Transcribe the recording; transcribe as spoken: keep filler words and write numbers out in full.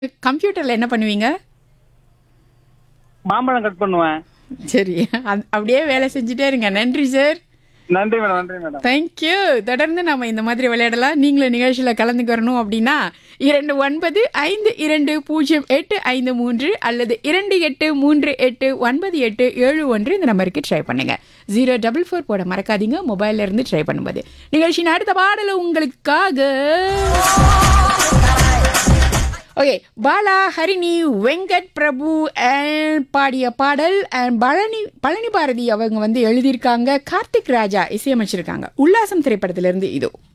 கம்ப்யூட்டர்ல என்ன பண்ணுவீங்க? மாம்பழம் கட் பண்ணுவேன். சரி. அத் அப்படியே வேலை செஞ்சுட்டே இருங்க. நன்றி சார். நன்றி மேடம், நன்றி மேடம். Thank you. தொடர்ந்து நம்ம இந்த மாதிரி விளையாடலாம். நீங்களும் நிகழ்ச்சியில கலந்துக்க வரணும் அப்படின்னா, இரண்டு ஒன்பது ஐந்து இரண்டு பூஜ்ஜியம் எட்டு ஐந்து மூன்று அல்லது இரண்டு எட்டு மூன்று எட்டு ஒன்பது எட்டு ஏழு ஒன்று இந்த நம்பருக்கு ட்ரை பண்ணுங்க. ஜீரோ டபுள் ஃபோர் போட மறக்காதீங்க மொபைல்ல இருந்து ட்ரை பண்ணும்போது. நிகழ்ச்சியின் அடுத்த பாடல் உங்களுக்காக. ஓகே, பாலா, ஹரிணி, வெங்கட் பிரபு and பாடிய பாடல் and பழனி பழனி பாரதி அவங்க வந்து எழுதியிருக்காங்க. கார்த்திக் ராஜா இசையமைச்சிருக்காங்க. உல்லாசம் திரைப்படத்திலிருந்து இதோ.